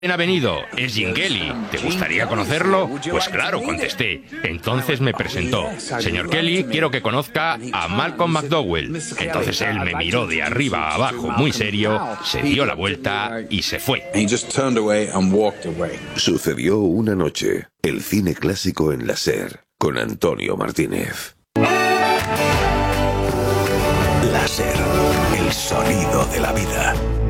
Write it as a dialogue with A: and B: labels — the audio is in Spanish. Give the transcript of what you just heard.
A: ¿Quién ha venido? Es Gene Kelly. ¿Te gustaría conocerlo? Pues claro, contesté. Entonces me presentó. Señor Kelly, quiero que conozca a Malcolm McDowell. Entonces él me miró de arriba a abajo muy serio, se dio la vuelta y se fue.
B: Sucedió una noche. El cine clásico en la SER, con Antonio Martínez. La SER, el sonido de la vida.